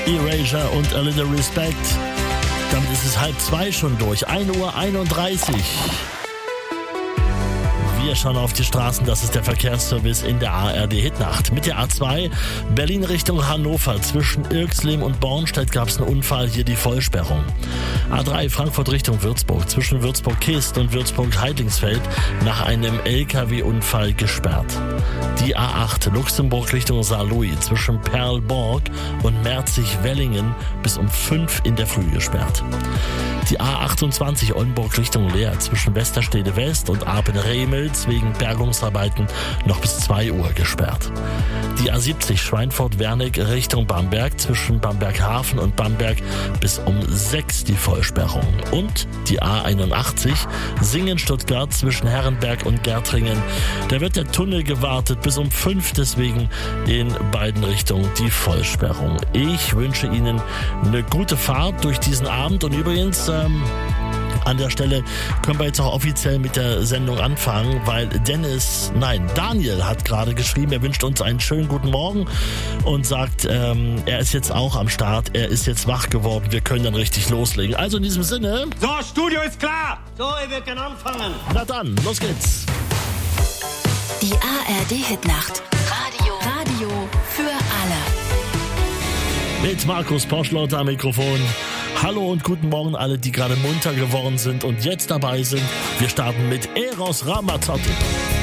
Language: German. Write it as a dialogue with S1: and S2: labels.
S1: Erasure und A Little Respect. Damit ist es 1:30 schon durch. 1:31 Uhr. Wir schauen auf die Straßen, das ist der Verkehrsservice in der ARD Hitnacht. Mit der A2 Berlin Richtung Hannover. Zwischen Irxleben und Bornstedt gab es einen Unfall, hier die Vollsperrung. A3 Frankfurt Richtung Würzburg. Zwischen Würzburg-Kist und Würzburg-Heidlingsfeld nach einem LKW-Unfall gesperrt. Die A8 Luxemburg Richtung Saarlouis. Zwischen Perlborg und Merzig-Wellingen bis um 5 in der Früh gesperrt. Die A28 Oldenburg Richtung Leer. Zwischen Westerstede West und Apen-Remels wegen Bergungsarbeiten noch bis 2 Uhr gesperrt. Die A70 Schweinfurt-Wernig Richtung Bamberg. Zwischen Bamberg-Hafen und Bamberg bis um 6 die Vollsperrung. Und die A81 Singen-Stuttgart zwischen Herrenberg und Gärtringen. Da wird der Tunnel gewartet bis um 5, deswegen in beiden Richtungen die Vollsperrung. Ich wünsche Ihnen eine gute Fahrt durch diesen Abend und übrigens an der Stelle können wir jetzt auch offiziell mit der Sendung anfangen, weil Daniel hat gerade geschrieben, er wünscht uns einen schönen guten Morgen und sagt, er ist jetzt auch am Start, er ist jetzt wach geworden, wir können dann richtig loslegen. Also in diesem Sinne...
S2: So, Studio ist klar!
S3: So, wir können anfangen.
S1: Na dann, los geht's.
S4: Die ARD Hitnacht. Radio für alle.
S1: Mit Markus Poschlauter am Mikrofon. Hallo und guten Morgen alle, die gerade munter geworden sind und jetzt dabei sind. Wir starten mit Eros Ramazzotti.